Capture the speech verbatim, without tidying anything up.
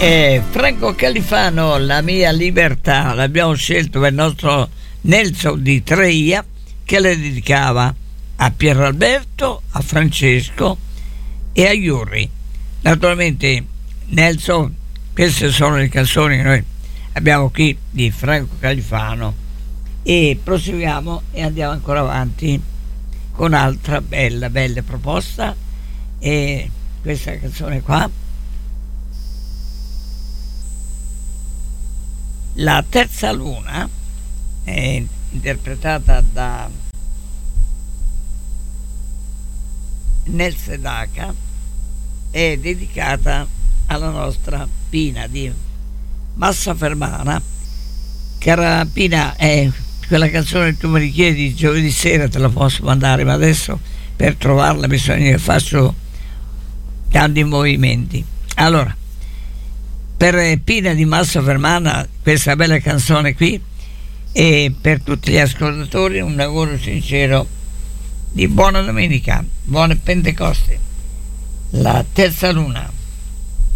Eh, Franco Califano, La mia libertà, l'abbiamo scelto per il nostro Nelson di Treia, che le dedicava a Piero Alberto, a Francesco e a Yuri. Naturalmente Nelson, queste sono le canzoni che noi abbiamo qui di Franco Califano, e proseguiamo e andiamo ancora avanti con un'altra bella bella proposta, e questa canzone qua, La terza luna, è interpretata da Nel Sedaka, è dedicata alla nostra Pina di Massa Fermana. Cara Pina, è quella canzone che tu mi richiedi giovedì sera, te la posso mandare, ma adesso per trovarla bisogna che faccio tanti movimenti. Allora, per Pina di Massa Fermana, questa bella canzone qui, e per tutti gli ascoltatori un augurio sincero di buona domenica, buone Pentecoste. La terza luna.